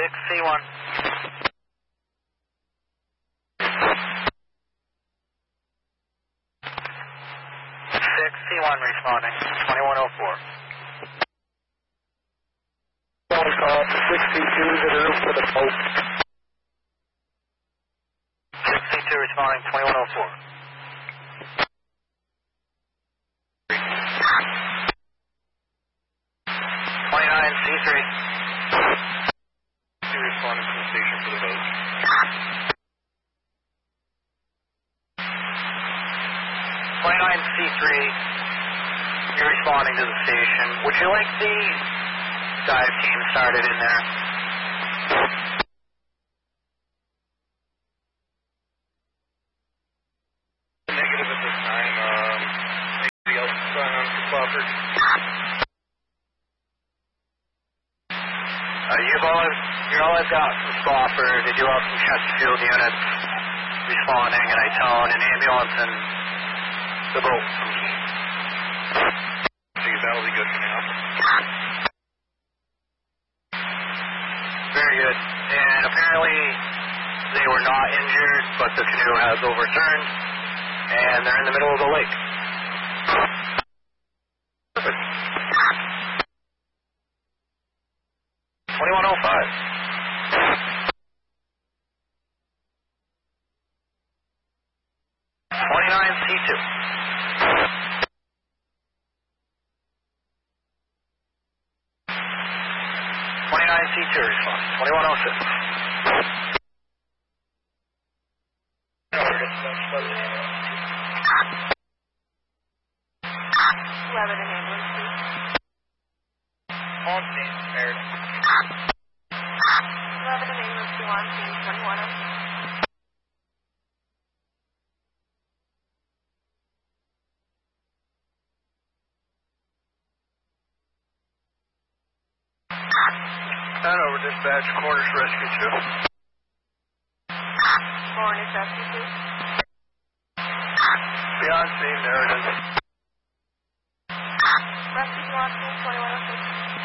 6C1. 6C1 responding, 2104. Call to 6C2 to the roof for the boat. 6C2 responding, 2104. 29C3. Responding to the station for the boat. 29C3, you're responding to the station. Would you like the dive team started in there? Negative at this time. Anybody else on Spofford? You're all I've got from Spofford. They do have some Chesterfield units responding, and I tone an ambulance and the boat from Keene. See, that'll be good for now. Very good. And apparently they were not injured, but the canoe has overturned, and they're in the middle of the lake. Perfect. 2105. 29C2. 29C2 response. 2106. Lebanon ambulance, please. On scene, Meredith. Lebanon ambulance, 2 on scene, 2106. Hanover dispatch, Cornish Rescue 2. Cornish Rescue, please. Beyond scene, there it is. Rescue 2 on scene, 2106.